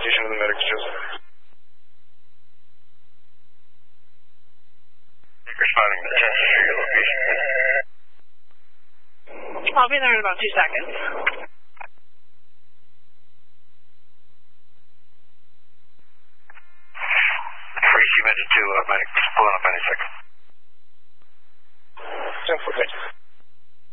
location of the medics, Joseph. Responding to your location. I'll be there in about 2 seconds. Free, you mentioned 2 medics pulling up any second. So, we're good.